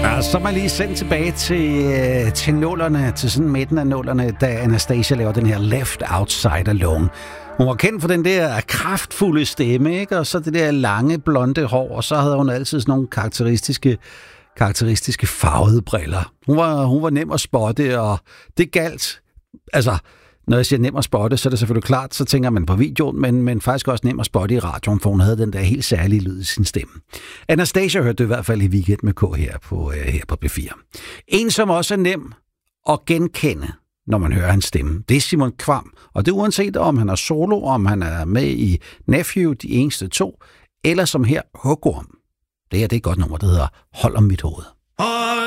Så er man lige sendt tilbage til nullerne, til sådan midten af nullerne, da Anastasia laver den her Left Outside Alone. Hun var kendt for den der kraftfulde stemme, ikke? Og så det der lange, blonde hår, og så havde hun altid sådan nogle karakteristiske farvede briller. Hun var nem at spotte, og det galt. Altså, når jeg siger nem at spotte, så er det selvfølgelig klart, så tænker man på videoen, men faktisk også nem at spotte i radioen, for hun havde den der helt særlige lyd i sin stemme. Anastasia hørte det i hvert fald i Weekend med K her på B4. En, som også er nem at genkende, når man hører hans stemme, det er Simon Kvam. Og det er uanset om han er solo, om han er med i Nephew, de eneste to, eller som her Hugorm. Det her det er et godt nummer, der hedder Hold om mit hoved.